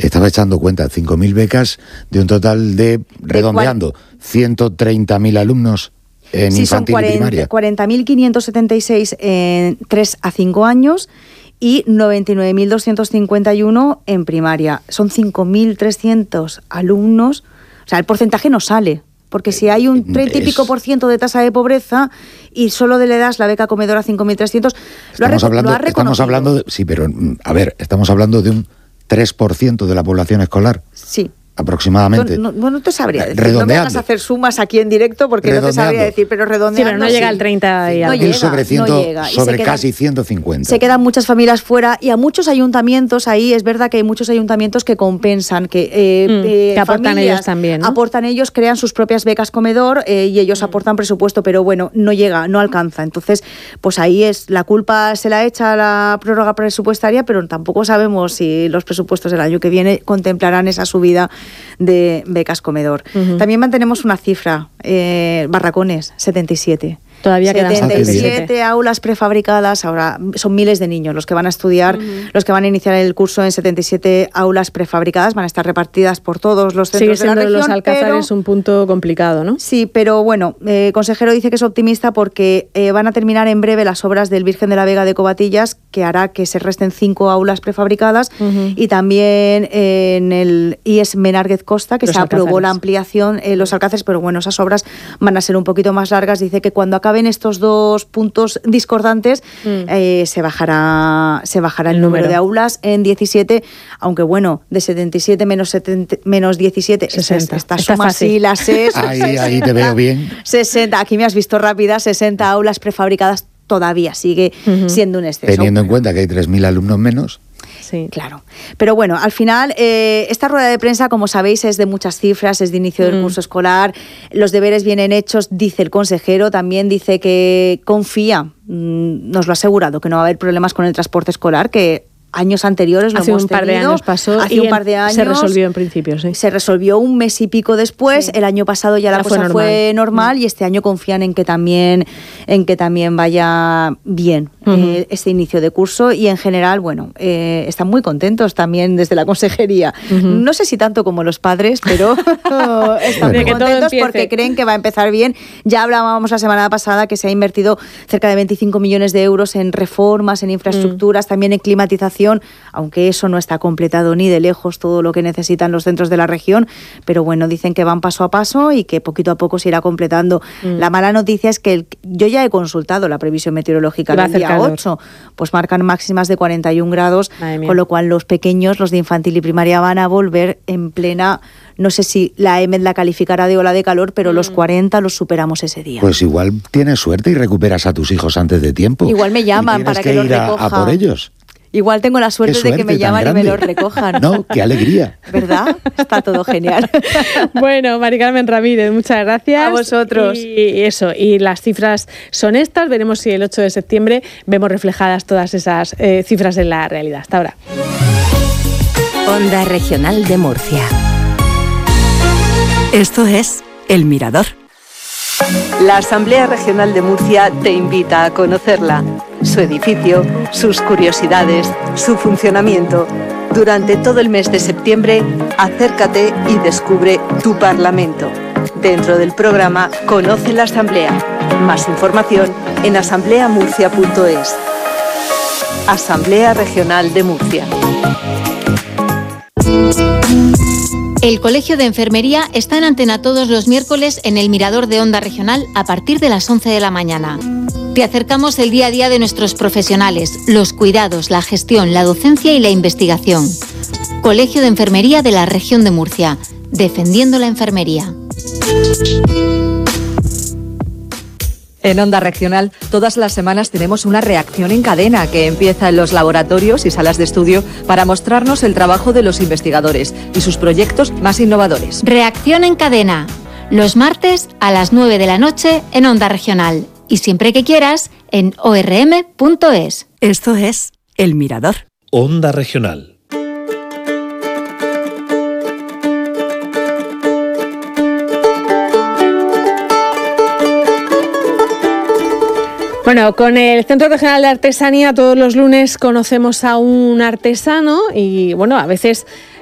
Estaba echando cuenta, 5.000 becas de un total de, redondeando, 130.000 alumnos en infantil y primaria. 40.576 en 3 a 5 años y 99.251 en primaria. Son 5.300 alumnos. O sea, el porcentaje no sale. Porque si hay un 30 y pico % de tasa de pobreza y solo le das la beca comedor a 5.300, estamos hablando de, sí, pero a ver, estamos hablando de un 3% de la población escolar. Sí. Aproximadamente. No te sabría decir. No me hagas hacer sumas aquí en directo porque no te sabría decir, pero redondeando. Sí, pero no llega al 30 y algo. Sobre casi 150. Se quedan muchas familias fuera y a muchos ayuntamientos ahí, es verdad que hay muchos ayuntamientos que compensan, que aportan ellos también, ¿no? Aportan ellos, crean sus propias becas comedor y ellos aportan presupuesto, pero bueno, no llega, no alcanza. Entonces, pues ahí es la culpa se la echa a la prórroga presupuestaria, pero tampoco sabemos si los presupuestos del año que viene contemplarán esa subida de becas comedor. También mantenemos una cifra, barracones, 77. Todavía quedan 77 aulas prefabricadas. Ahora son miles de niños los que van a estudiar, los que van a iniciar el curso en 77 aulas prefabricadas, van a estar repartidas por todos los centros de la región. Los Alcázares un punto complicado, ¿no? Sí, pero bueno, el consejero dice que es optimista porque van a terminar en breve las obras del Virgen de la Vega de Covatillas, que hará que se resten 5 aulas prefabricadas, y también en el IES Menárguez Costa, que se aprobó la ampliación en los Alcázares, pero bueno, esas obras van a ser un poquito más largas. Dice que cuando acaben estos dos puntos discordantes, se bajará el número de aulas en 17, aunque bueno, de 77 menos 17, 60. Esta suma sí la sé. Ahí te veo bien. 60, aquí me has visto rápida, 60 aulas prefabricadas todavía sigue siendo un exceso. Teniendo en cuenta que hay 3.000 alumnos menos. Sí, claro. Pero bueno, al final, esta rueda de prensa, como sabéis, es de muchas cifras, es de inicio del curso escolar, los deberes vienen hechos, dice el consejero, también dice que confía, nos lo ha asegurado, que no va a haber problemas con el transporte escolar, que años anteriores hace un par de años pasó hace un par de años se resolvió en principio, sí. Se resolvió un mes y pico después, el año pasado ya la cosa fue normal y este año confían en que también vaya bien este inicio de curso y en general, bueno, están muy contentos también desde la consejería. No sé si tanto como los padres, pero están muy contentos porque creen que va a empezar bien. Ya hablábamos la semana pasada que se ha invertido cerca de 25 millones de euros en reformas, en infraestructuras, también en climatización, aunque eso no está completado ni de lejos todo lo que necesitan los centros de la región, pero bueno, dicen que van paso a paso y que poquito a poco se irá completando. La mala noticia es que yo ya he consultado la previsión meteorológica del día 8, pues marcan máximas de 41 grados, con lo cual los pequeños, los de infantil y primaria, van a volver en plena, no sé si la EMED la calificará de ola de calor, pero los 40 los superamos ese día. Pues igual tienes suerte y recuperas a tus hijos antes de tiempo. Igual me llaman para que los recoja. A por ellos. Igual tengo la suerte de que me llaman y me los recojan. No, qué alegría. ¿Verdad? Está todo genial. Bueno, Mari Carmen Ramírez, muchas gracias. A vosotros. Y las cifras son estas. Veremos si el 8 de septiembre vemos reflejadas todas esas cifras en la realidad. Hasta ahora. Onda Regional de Murcia. Esto es El Mirador. La Asamblea Regional de Murcia te invita a conocerla, su edificio, sus curiosidades, su funcionamiento. Durante todo el mes de septiembre, acércate y descubre tu Parlamento. Dentro del programa Conoce la Asamblea. Más información en asambleamurcia.es. Asamblea Regional de Murcia. El Colegio de Enfermería está en antena todos los miércoles en el Mirador de Onda Regional a partir de las 11 de la mañana. Te acercamos el día a día de nuestros profesionales, los cuidados, la gestión, la docencia y la investigación. Colegio de Enfermería de la Región de Murcia, defendiendo la enfermería. En Onda Regional, todas las semanas tenemos una reacción en cadena que empieza en los laboratorios y salas de estudio para mostrarnos el trabajo de los investigadores y sus proyectos más innovadores. Reacción en cadena, los martes a las 9 de la noche en Onda Regional y siempre que quieras en orm.es. Esto es El Mirador. Onda Regional. Bueno, con el Centro Regional de Artesanía todos los lunes conocemos a un artesano y bueno, a veces